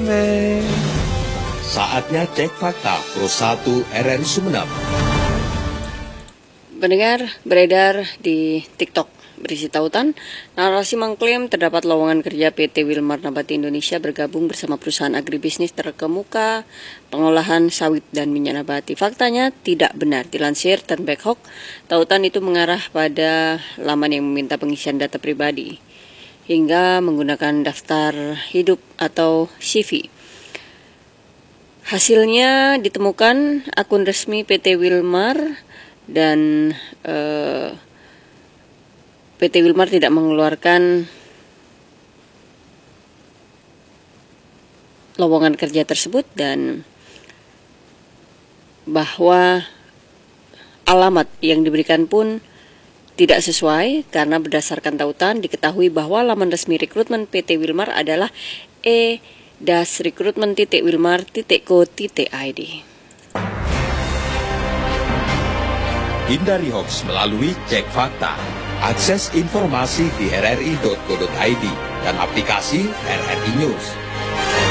rame. Saatnya cek fakta Pro 1 RRI Sumeneb. Pendengar, beredar di TikTok berisi tautan, narasi mengklaim terdapat lowongan kerja PT Wilmar Nabati Indonesia bergabung bersama perusahaan agribisnis terkemuka pengolahan sawit dan minyak nabati. Faktanya tidak benar. Dilansir Turnback, tautan itu mengarah pada laman yang meminta pengisian data pribadi hingga menggunakan daftar hidup atau CV. Hasilnya ditemukan akun resmi PT Wilmar dan PT Wilmar tidak mengeluarkan lowongan kerja tersebut dan bahwa alamat yang diberikan pun tidak sesuai karena berdasarkan tautan diketahui bahwa laman resmi rekrutmen PT Wilmar adalah e-rekrutmen.wilmar.co.id. Hindari hoax melalui cek fakta. Akses informasi di rri.co.id dan aplikasi RRI News.